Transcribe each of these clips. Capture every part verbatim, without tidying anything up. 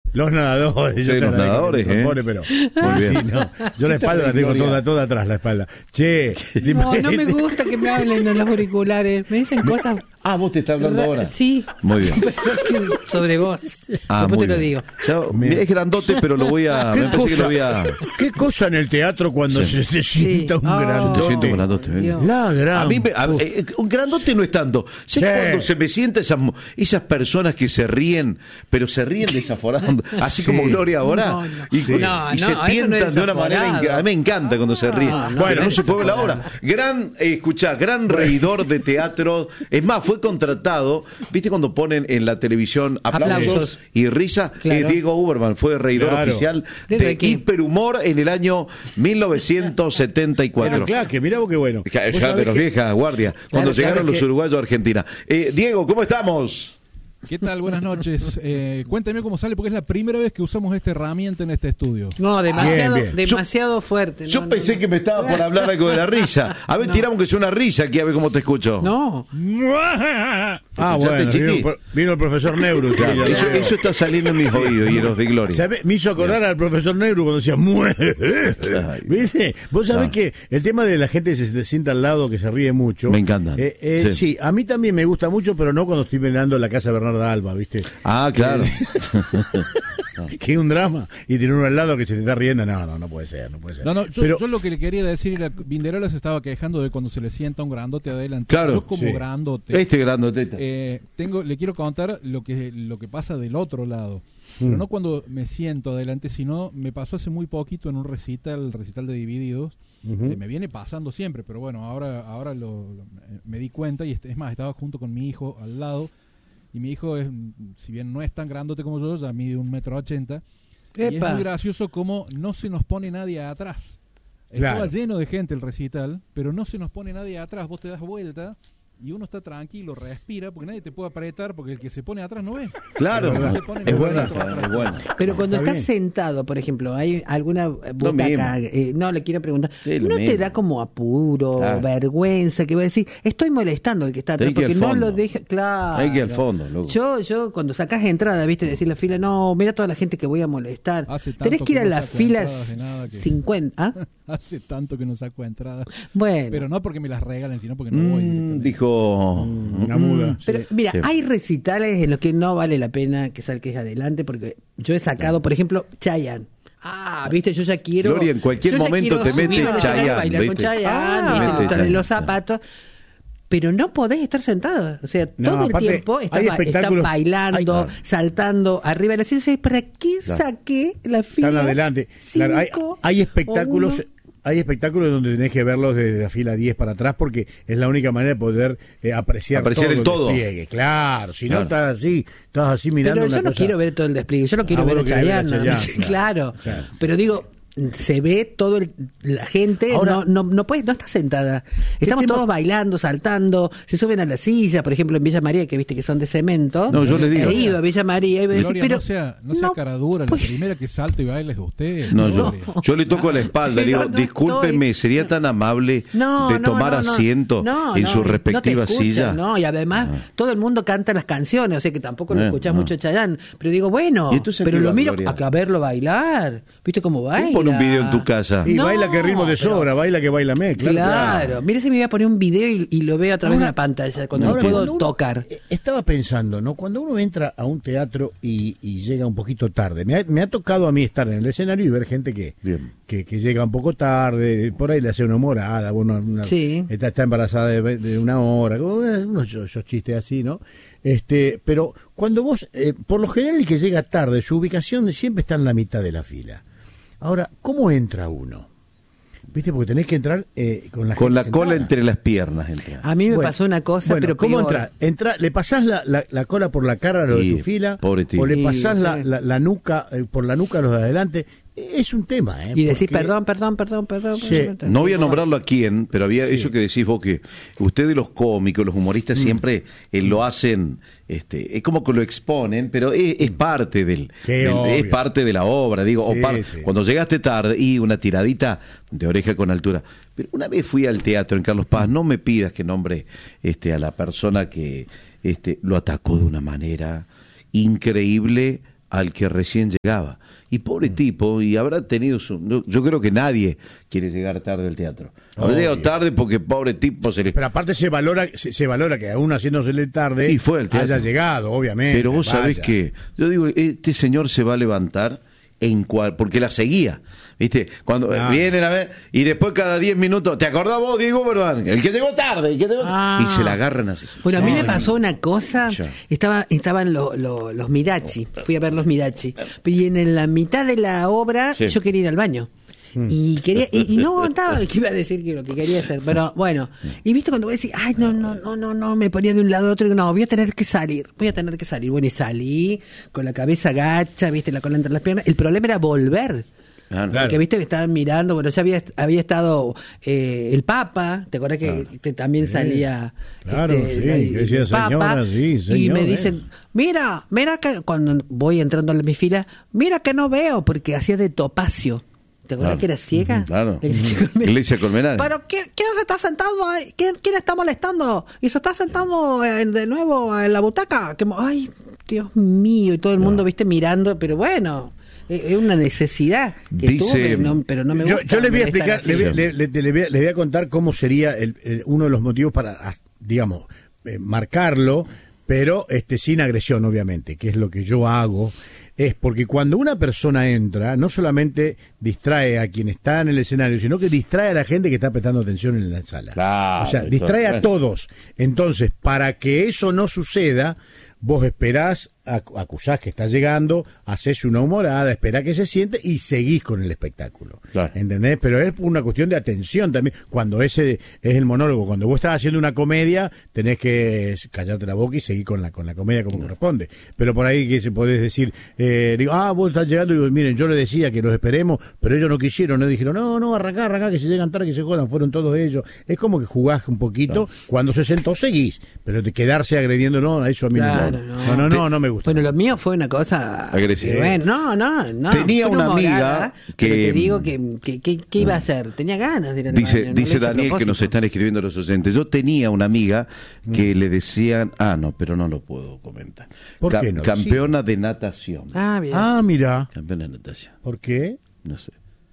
Los nadadores. Sí, los nadadores, ¿eh? Pone, pero, Muy bien. sí, no. Yo la espalda la tengo toda, toda atrás, la espalda. Che. No, no me gusta que me hablen en los auriculares. Me dicen cosas... Ah, vos te estás hablando ahora. Sí. Muy bien. Sobre vos. Ah, Después muy te lo bien. digo. Ya, es grandote, pero lo voy a... Me parece que lo voy a... ¿Qué cosa en el teatro cuando Sí. se, se sienta Sí. un Oh, grandote? Te siento un grandote, ¿eh? Dios. La gran... A mí, me, a- eh, un grandote no es tanto. ¿Sabes Sí. cuando se me sienta esas, mo- esas personas que se ríen, pero se ríen desaforando, así como Sí. Gloria ahora, No, no. y, Sí. y No, se no, eso no tientan es de una manera... desaforado. inca- A mí me encanta cuando se ríen. No, no, Bueno, no no es se puede ver la desaforado. obra. Gran, eh, escuchá, gran reidor de teatro. Es más, fue contratado, ¿viste cuando ponen en la televisión aplausos, Aplausos. y risa? Claro. Eh, Diego Uberman fue reidor Claro. oficial ¿Desde de qué? Hiperhumor en el año mil novecientos setenta y cuatro. Claro, claro, que mirá vos qué bueno. Ya, Vos ya sabés de los que- viejas guardias, cuando Claro, llegaron sabés los que- uruguayos a Argentina. Eh, Diego, ¿cómo estamos? ¿Qué tal? Buenas noches. Eh, cuéntame cómo sale, porque es la primera vez que usamos esta herramienta en este estudio. No, demasiado, Bien, bien. demasiado fuerte. Yo No, no, pensé no. que me estaba por hablar algo de la risa. A ver, No. tiramos que sea una risa aquí, a ver cómo te escucho. No. Ah, ¿Escuchaste, bueno, Chiqui? vino, el pro- vino el profesor Neuro. sí, Claro, ya eso, lo veo. eso está saliendo en mis oídos y en los de Gloria. ¿Sabe? Me hizo acordar al profesor Negro cuando decía muere. Ay. ¿Viste? Vos sabés Ah. que el tema de la gente que se te sienta al lado, que se ríe mucho. Me encanta. Eh, eh, Sí. sí. a mí también me gusta mucho, pero no cuando estoy mirando la casa de Bernarda Alba, ¿viste? Ah, claro. Que es un drama. Y tiene uno al lado que se te está riendo. No, no, no puede ser, no puede ser. No, no, yo, pero, yo lo que le quería decir era, Vinderola se estaba quejando de cuando se le sienta un grandote adelante. Claro, Yo como sí. grandote, Este grandoteta. eh, tengo, le quiero contar lo que, lo que pasa del otro lado. Pero Mm. no cuando me siento adelante, sino me pasó hace muy poquito en un recital, el recital de Divididos. Ujú. Eh, me viene pasando siempre, pero bueno, ahora ahora lo, lo- me di cuenta y este- es más, estaba junto con mi hijo al lado y mi hijo es, si bien no es tan grandote como yo, ya mide un metro ochenta y es Epa. muy gracioso como no se nos pone nadie atrás. Claro. Estaba lleno de gente el recital, pero no se nos pone nadie atrás. Vos te das vuelta y uno está tranquilo, respira, porque nadie te puede apretar, porque el que se pone atrás no ve. Claro, No se pone es nadie buena, atrás. es buena. Pero cuando Está estás bien. sentado, por ejemplo, ¿hay alguna mismo. butaca? Eh, no, le quiero preguntar. Sí, lo ¿No te mismo. da como apuro, Claro. vergüenza, que va a decir, estoy molestando al que está atrás, Hay que ir porque al no fondo. lo deja? Claro. Hay que ir al fondo, loco. Yo, yo, cuando sacás entrada, viste, decir la fila, no, mira toda la gente que voy a molestar. Hace tanto Tenés que ir que a no las saco filas entradas de nada que- cincuenta. ¿Ah? Hace tanto que no saco entradas. Bueno. Pero no porque me las regalen, sino porque no voy Mm, directamente. dijo... Una muda. Pero sí. mira, Sí. hay recitales en los que no vale la pena que salques adelante, porque yo he sacado, por ejemplo, Chayanne. Ah, viste, yo ya quiero. Gloria, en cualquier yo ya momento quiero te mete subirme al escenario, Chayanne, bailar con ¿viste? Chayanne, Ah, viste, mete mostrarle Chayanne. los zapatos. Pero no podés estar sentado. O sea, No, todo el aparte, tiempo estás, hay ba- estás espectáculos- bailando, hay- saltando arriba de la silla. ¿Para qué Claro. saqué la fila? Están adelante. Claro, hay, cinco hay o espectáculos. uno? Hay espectáculos donde tenés que verlos desde la fila diez para atrás porque es la única manera de poder eh, apreciar, Apreciar el todo. despliegue. Claro, si no Claro. estás así, estás así mirando Pero una yo no cosa- quiero ver todo el despliegue, yo lo quiero Ah, ver a vos lo querés ver a Chayanne. Chayanne, Claro, claro. pero digo, se ve todo el- la gente, Ahora- no, no, no puedes, no está sentada. Estamos tema? todos bailando, saltando, se suben a la silla, por ejemplo en Villa María, que viste que son de cemento. No, yo les digo. He ido a Villa María y voy a decir, Gloria, pero no sea, no sea cara dura, la pues- primera que salta y baila es usted. No, yo, Gloria. yo le toco la espalda, le digo, Pero no discúlpeme, estoy- ¿sería tan amable No, de no, tomar no, no. asiento No, en no, su respectiva no te escuchan, silla? No, y además Ah. todo el mundo canta las canciones, o sea que tampoco lo Eh, escuchás no. mucho Chayanne. Pero digo, bueno, ¿Y entonces a pero qué lo va, miro Gloria? a, a verlo bailar. ¿Viste cómo baila? Pon un video en tu casa. Y No, baila que ritmo de pero- sobra, baila que baila me, claro. Claro, mire si me voy a poner un video y, y lo veo a través Ahora- de una pantalla, cuando Ahora, lo puedo cuando uno- tocar. eh, Estaba pensando, ¿no? Cuando uno entra a un teatro y, y llega un poquito tarde, me ha, me ha tocado a mí estar en el escenario y ver gente que, Bien. que, que llega un poco tarde, por ahí le hace una humorada, bueno, una- Sí. está, está embarazada de, ve- de una hora, como, eh, unos esos, esos chistes así, ¿no? Este, pero cuando vos, eh, por lo general el que llega tarde, su ubicación siempre está en la mitad de la fila. Ahora, ¿cómo entra uno? ¿Viste? Porque tenés que entrar eh, con la Con gente la cola sentada. entre las piernas entra. A mí me Bueno, pasó una cosa, bueno, pero ¿cómo peor. entra? Entra, ¿le pasás la, la, la cola por la cara a los de Sí, tu fila? pobre tío. ¿O le Sí, pasás la, sí. la, la nuca, eh, por la nuca a los de adelante? Es un tema, ¿eh? Y decís, Porque- perdón, perdón, perdón, perdón. Sí. perdón. No voy a nombrarlo a quién, pero había Sí. eso que decís vos, que ustedes los cómicos, los humoristas siempre eh, lo hacen, este, es como que lo exponen, pero es, es parte del, Sí, del- es obvio. parte de la obra, digo, Sí, o par- sí. cuando llegaste tarde y una tiradita de oreja con altura. Pero una vez fui al teatro en Carlos Paz, no me pidas que nombre este a la persona que este lo atacó de una manera increíble al que recién llegaba. Y pobre tipo, y habrá tenido su... Yo, yo creo que nadie quiere llegar tarde al teatro. Habrá llegado tarde porque pobre tipo se le... Pero aparte se valora se, se valora que aún haciéndosele tarde y fue el teatro. haya llegado, obviamente. Pero vos vaya. sabés que... Yo digo, este señor se va a levantar en cual... Porque la seguía, ¿viste? Cuando Ah. vienen a ver... Y después cada diez minutos... ¿Te acordás vos, Diego? Perdón. El que llegó tarde, el que llegó... Ah. Y se la agarran así. Bueno, a mí No, me no, pasó no. una cosa, Ya. estaba, estaban lo- lo- los Mirachi, fui a ver los Mirachi, y en la mitad de la obra Sí. yo quería ir al baño. Y quería, y, y no estaba, que iba a decir que lo que quería hacer, pero bueno, y viste cuando voy a decir, ay, no, no, no, no, no, me ponía de un lado a otro, y no, voy a tener que salir, voy a tener que salir. Bueno, y salí con la cabeza gacha, viste, la cola entre las piernas. El problema era volver. Ah, no. Claro. Porque viste, me estaban mirando, bueno, ya había, había estado eh, el Papa, ¿te acordás que, que también salía Claro, este, sí, el, que decía, el Papa? "Señora, sí, y señor, me eh". dicen, mira, mira que cuando voy entrando en mi fila, mira que no veo, porque hacía de topacio. ¿Te acuerdas Claro. que era ciega? Claro. La iglesia Colmenares. Iglesia Colmenares. Pero ¿quién, quién se está sentando ahí? ¿Quién, ¿Quién está molestando? Y se está sentando eh, de nuevo en la butaca. Que, mo- ay, Dios mío, y todo el mundo, viste, mirando, pero bueno, es es una necesidad que Dice- tuve, no- pero no me yo, gusta. yo les voy a molestar explicar, así. le, voy- le- le- le voy a, les voy a contar cómo sería el, el- uno de los motivos para, as- digamos, eh, marcarlo, pero este sin agresión, obviamente, que es lo que yo hago. Es porque cuando una persona entra, no solamente distrae a quien está en el escenario, sino que distrae a la gente que está prestando atención en la sala. Claro, o sea, eso- distrae a bueno. todos. Entonces, para que eso no suceda, vos esperás, ac- acusás que está llegando, haces una humorada, esperás que se siente y seguís con el espectáculo. Claro. ¿Entendés? Pero es una cuestión de atención también. Cuando ese es el monólogo, cuando vos estás haciendo una comedia, tenés que callarte la boca y seguir con la con la comedia como corresponde. Pero por ahí que se podés decir, eh, digo, ah, vos estás llegando y digo, miren, yo les decía que los esperemos, pero ellos no quisieron, no dijeron, no, no, arrancá, arrancá, que si llegan tarde que se jodan, fueron todos ellos. Es como que jugás un poquito, Claro. cuando se sentó seguís, pero de quedarse agrediendo, no, a eso a mí Claro, no, no. no, no, no, no me gusta. Bueno, lo mío fue una cosa Agresiva. que, bueno, no, no, no. Tenía fue una humorada, amiga pero que- te digo que, que, que- que iba a hacer. Tenía ganas de ir al Dice, baño, no dice lo hice a Daniel que nos propósito. están escribiendo los oyentes. Yo tenía una amiga que le decían, ah, no, pero no lo puedo comentar. ¿Por Ca- qué no? Campeona de natación. Ah, bien. Ah, mira, Campeona de natación. ¿por qué? No sé.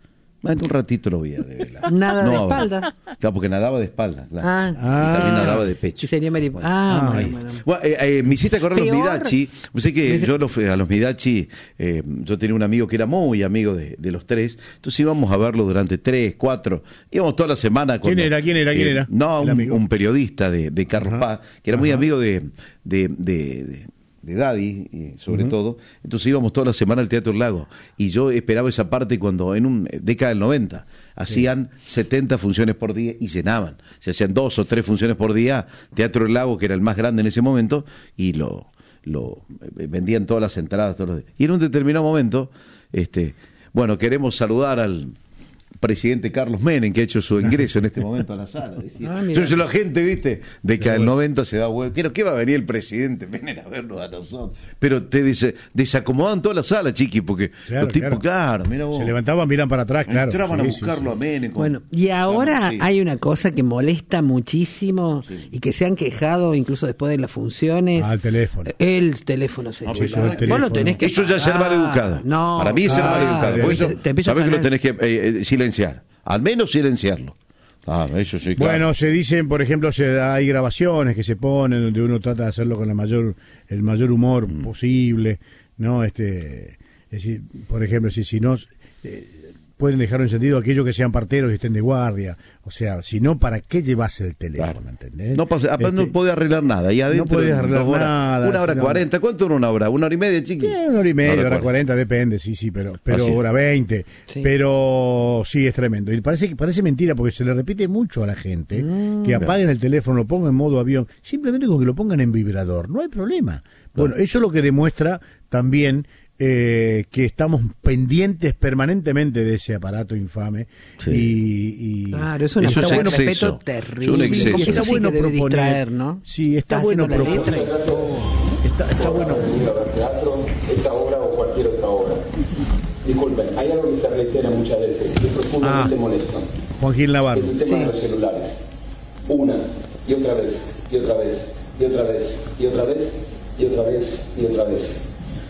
En un ratito lo voy a develar. Nada de ahora. espalda. Claro, porque nadaba de espalda, claro. Ah. Y también Ah. nadaba de pecho. Sí, sería Mari- Bueno, Ah, Ah, bueno, ahí. bueno. Bueno, eh, eh, me hiciste acordar los Peor. Midachi. Sé que yo los, a los Midachi, eh, yo tenía un amigo que era muy amigo de, de los tres. Entonces íbamos a verlo durante tres, cuatro. Íbamos toda la semana. ¿Quién era? ¿Quién era? ¿Quién era? No, El un, amigo. un periodista de, de Carlos Ajá. Paz, que era muy Ajá. amigo de, de, de, de- de Daddy, eh, sobre todo. Entonces íbamos toda la semana al Teatro del Lago. Y yo esperaba esa parte cuando en un eh, década del noventa hacían setenta funciones por día y llenaban. Se hacían dos o tres funciones por día, Teatro del Lago, que era el más grande en ese momento, y lo, lo eh, vendían todas las entradas todos los días. Y en un determinado momento, este, bueno, queremos saludar al presidente Carlos Menem, que ha hecho su ingreso en este momento a la sala. Decía, Ah, mira. yo, yo la gente, viste, de que al noventa se da vuelta. Pero ¿qué va a venir el presidente Menem a vernos a nosotros? Pero te dice, desacomodan toda la sala, chiqui, porque Claro, los tipos, claro. claro, mira vos. Se levantaban, miran para atrás, claro. Entraban Sí, a sí, buscarlo sí. a Menem. con- Bueno, y ahora Claro, sí. hay una cosa que molesta muchísimo Sí. y que se han quejado incluso después de las funciones. Ah, el teléfono. El teléfono, señor. No, pero eso del Vos teléfono. lo tenés que Eso ya es ser pagar. maleducado. No. Para mí es ser Ah, maleducado. Por te- eso, te empieza a sabes que lo sonar. tenés que eh, eh, silenciar. Al menos silenciarlo. Ah, eso sí, claro. Bueno, se dicen, por ejemplo, se hay grabaciones que se ponen donde uno trata de hacerlo con la mayor, el mayor humor Mm. posible, ¿no? Este, es decir, por ejemplo, si, si no, eh, pueden dejarlo encendido aquellos que sean parteros y estén de guardia. O sea, si no, ¿para qué llevas el teléfono? Claro. ¿Entendés? No, pasa, aparte Este, no podés arreglar nada. Y adentro, podés arreglar dos horas, nada, Una hora si no- cuarenta. ¿Cuánto dura una hora? ¿Una hora y media, chiqui? Sí, una hora y media, hora cuarenta. cuarenta, depende, sí, sí, pero, pero Así es. hora veinte. Sí. Pero sí, es tremendo. Y parece que parece mentira porque se le repite mucho a la gente que apaguen el teléfono, lo pongan en modo avión, simplemente con que lo pongan en vibrador, no hay problema. Bueno, eso es lo que demuestra también eh, que estamos pendientes permanentemente de ese aparato infame. Sí. Y, y Claro, es una Eso es falta de exceso. respeto Es terrible. un exceso. Eso Está sí bueno que debe proponer. distraer, ¿no? Sí, está Estás bueno haciendo la proponer. letra y- está, está bueno. Ir a ver teatro, esta obra o cualquier otra obra. Disculpen, hay algo que se reitera muchas veces, que es profundamente Ah. molesto. Juan Gil Navarro. Es el tema Sí. de los celulares. Una, y otra vez, y otra vez, y otra vez, y otra vez, y otra vez, y otra vez.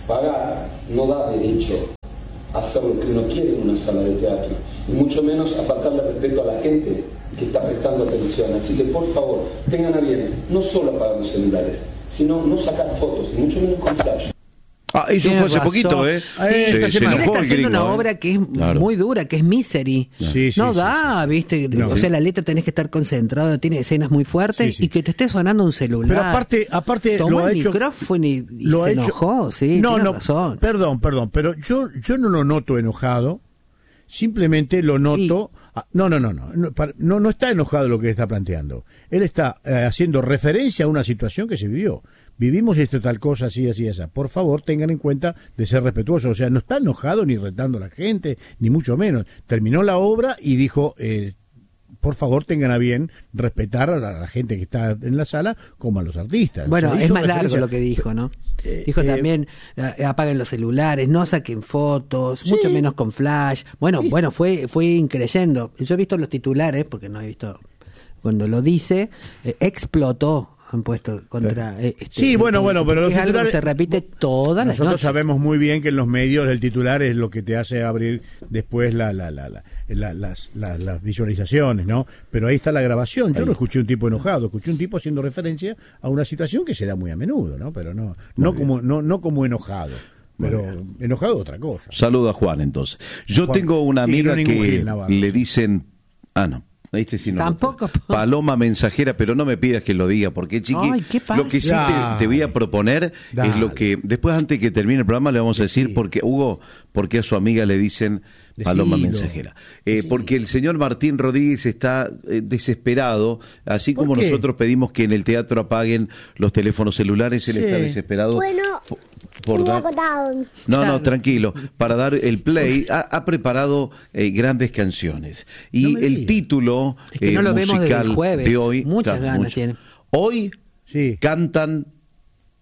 Pagar no da derecho a hacer lo que uno quiere en una sala de teatro, y mucho menos a faltarle respeto a la gente que está prestando atención. Así que por favor, tengan a bien no solo apagar los celulares, sino no sacar fotos, y mucho menos con flash. Ah, eso fue hace razón. poquito, ¿eh? Sí, se, esta se semana enojó está el haciendo gringo, una ¿eh? obra que es Claro. muy dura, que es Misery. Sí, sí, no sí, da, sí. ¿viste? No. O sea, la letra tenés que estar concentrado, tiene escenas muy fuertes, Sí, sí. y que te esté sonando un celular. Pero aparte, aparte Tomó lo ha el hecho, micrófono y, y lo se ha hecho- enojó, sí, no, tiene no, razón. perdón, perdón, pero yo, yo no lo noto enojado, simplemente lo noto, ah, no, no, no, no, no, para- no, no está enojado lo que está planteando, él está eh, haciendo referencia a una situación que se vivió. Vivimos esto tal cosa, así, así, así. Por favor, tengan en cuenta de ser respetuosos. O sea, no está enojado ni retando a la gente, ni mucho menos. Terminó la obra y dijo, eh, por favor, tengan a bien respetar a la, a la gente que está en la sala como a los artistas. Bueno, O sea, es hizo más largo referencia- lo que dijo, ¿no? Eh, Dijo eh, también, eh, apaguen los celulares, no saquen fotos, Sí. mucho menos con flash. Bueno, Sí. bueno, fue fue increyendo. Yo he visto los titulares, porque no he visto cuando lo dice, eh, explotó, han puesto contra... eh, este, Sí, bueno, bueno, pero los es algo que titulares- se repite todas las Nosotros noches. sabemos muy bien que en los medios el titular es lo que te hace abrir después la, la, la, la- la- las, la- las visualizaciones, ¿no? Pero ahí está la grabación. Yo no escuché un tipo enojado, escuché un tipo haciendo referencia a una situación que se da muy a menudo, ¿no? Pero no, no como, no, no como enojado. Pero enojado es otra cosa. Saludo a Juan, entonces. Yo Juan. tengo una Sí, amiga no ningún que Gil Navarro. le dicen... Ah, no. Este sí no lo Tampoco. tengo. Paloma mensajera, pero no me pidas que lo diga, porque chiqui, Ay, ¿qué pasa? lo que sí te, Dale. te voy a proponer Dale. es lo que después, antes que termine el programa, le vamos a decir Sí. porque Hugo, porque a su amiga le dicen Paloma Decilo. mensajera. Eh, porque el señor Martín Rodríguez está eh, desesperado, así ¿Por como qué? nosotros pedimos que en el teatro apaguen los teléfonos celulares, él Sí. está desesperado Bueno, por, por me dar... acordaron. No, Claro. no, tranquilo. Para dar el play, ha, ha preparado eh, grandes canciones. Y No me el digas. título Es que eh, no lo vemos desde musical el jueves. de hoy. Muchas ganas mucho. tiene. Hoy Sí. cantan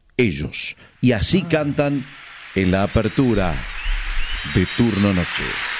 ellos. Y así cantan en la apertura de Turno Noche.